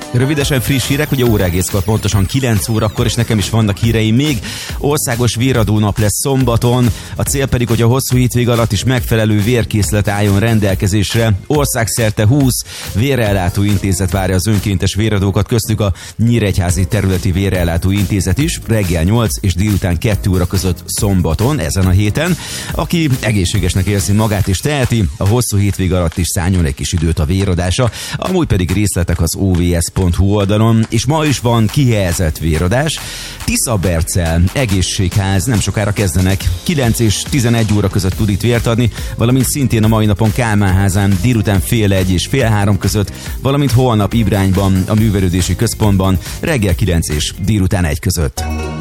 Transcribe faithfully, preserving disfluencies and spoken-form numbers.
Rövidesen friss hírek, ugye órágészkor pontosan kilenc órakor, és nekem is vannak híreim még. Országos véradó nap lesz szombaton, a cél pedig, hogy a hosszú hétvég alatt is megfelelő vérkészlet álljon rendelkezésre. Országszerte húsz vérellátó intézet várja az önkéntes véradókat, köztük a Nyíregyházi Területi Vérellátó Intézet is, reggel nyolc és délután kettő óra között szombaton, ezen a héten. Aki egészségesnek érzi magát és teheti, a hosszú hétvég alatt is szálljon egy kis időt a véradásra, amúgy pedig részletek az o v s pont hu oldalon, és ma is van kihelyezett véradás. Tiszabercel egészségház nem sokára kezdenek, kilenc és tizenegy óra között tud itt vért adni, valamint szintén a mai napon Kálmán-házán délután fél egy és fél három között, valamint holnap Ibrányban, a művelődési központban reggel kilenc és délután egy között.